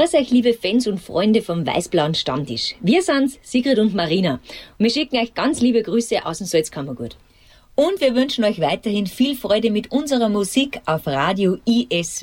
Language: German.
Grüß euch, liebe Fans und Freunde vom Weiß-Blauen Stammtisch. Wir sind's, Sigrid und Marina. Und wir schicken euch ganz liebe Grüße aus dem Salzkammergut. Und wir wünschen euch weiterhin viel Freude mit unserer Musik auf Radio ISW.